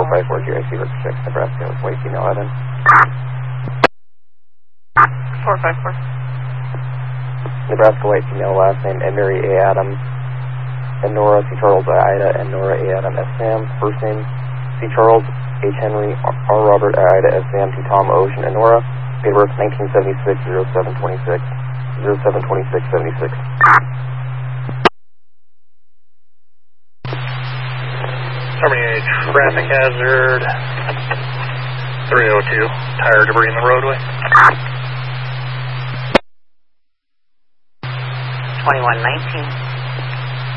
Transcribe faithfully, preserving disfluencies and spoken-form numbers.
five four G I C Rick six, Nebraska, with white female Adam. four five four. Nebraska white female, last name and Mary A. Adam, and Nora C. Charles Ida, and Nora A. Adam S. Sam, first name C. Charles H. Henry R. Robert Ida S. Sam T. Tom Ocean and Nora, date of birth nineteen seventy-six, oh seven twenty-six, oh seven twenty-six seventy-six. Terminate traffic hazard three oh two, tire debris in the roadway. twenty-one nineteen.